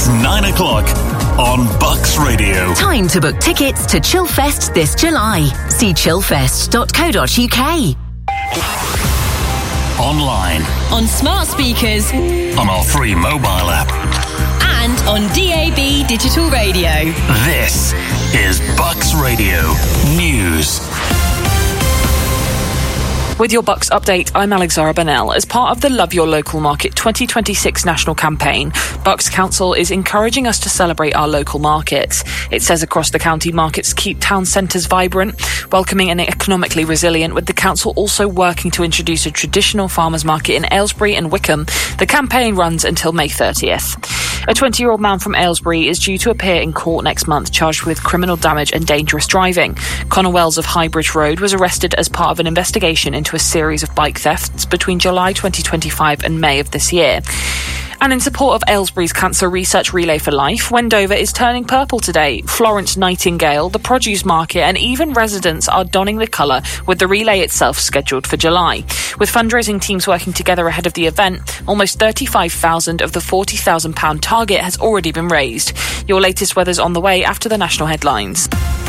It's 9 o'clock on Bucks Radio. Time to book tickets to Chillfest this July. See chillfest.co.uk. Online. On smart speakers. On our free mobile app. And on DAB digital radio. This is Bucks Radio News. With your Bucks update, I'm Alexandra Bennell. As part of the Love Your Local Market 2026 national campaign, Bucks Council is encouraging us to celebrate our local markets. It says across the county, markets keep town centres vibrant, welcoming and economically resilient, with the council also working to introduce a traditional farmers market in Aylesbury and Wickham. The campaign runs until May 30th. A 20-year-old man from Aylesbury is due to appear in court next month, charged with criminal damage and dangerous driving. Connor Wells of Highbridge Road was arrested as part of an investigation into a series of bike thefts between July 2025 and May of this year. And in support of Aylesbury's Cancer Research Relay for Life, Wendover is turning purple today. Florence Nightingale, the produce market and even residents are donning the colour, with the relay itself scheduled for July. With fundraising teams working together ahead of the event, almost £35,000 of the £40,000 target has already been raised. Your latest weather's on the way after the national headlines.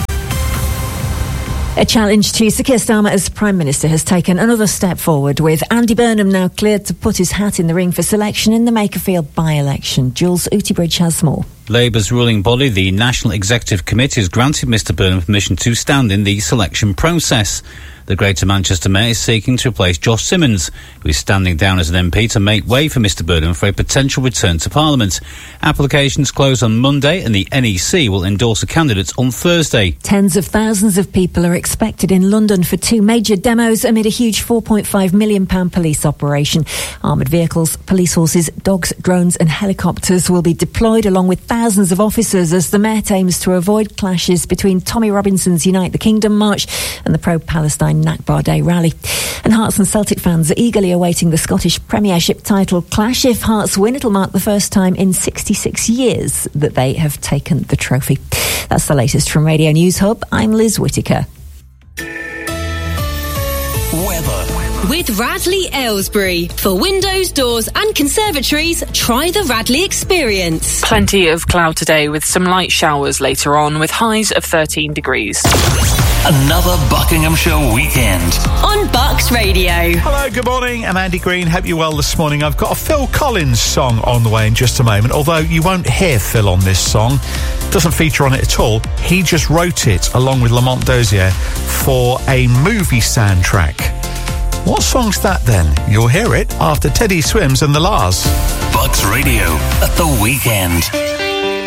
A challenge to Sir Keir Starmer as Prime Minister has taken another step forward, with Andy Burnham now cleared to put his hat in the ring for selection in the Makerfield by-election. Jules Outibridge has more. Labour's ruling body, the National Executive Committee, has granted Mr Burnham permission to stand in the selection process. The Greater Manchester Mayor is seeking to replace Josh Simmons, who is standing down as an MP, to make way for Mr Burnham for a potential return to Parliament. Applications close on Monday and the NEC will endorse a candidate on Thursday. Tens of thousands of people are expected in London for two major demos amid a huge £4.5 million police operation. Armoured vehicles, police horses, dogs, drones and helicopters will be deployed along with thousands of officers as the Met aims to avoid clashes between Tommy Robinson's Unite the Kingdom March and the pro-Palestine Nakba Day rally. And Hearts and Celtic fans are eagerly awaiting the Scottish Premiership title clash. If Hearts win, it'll mark the first time in 66 years that they have taken the trophy. That's the latest from Radio News Hub. I'm Liz Whittaker. Weather. With Radley Aylesbury. For windows, doors and conservatories, try the Radley experience. Plenty of cloud today with some light showers later on, with highs of 13 degrees. Another Buckinghamshire weekend. On Bucks Radio. Hello, good morning. I'm Andy Green. Hope you're well this morning. I've got a Phil Collins song on the way in just a moment, although you won't hear Phil on this song. Doesn't feature on it at all. He just wrote it along with Lamont Dozier for a movie soundtrack. What song's that then? You'll hear it after Teddy Swims and the Lars. Bucks Radio at the weekend.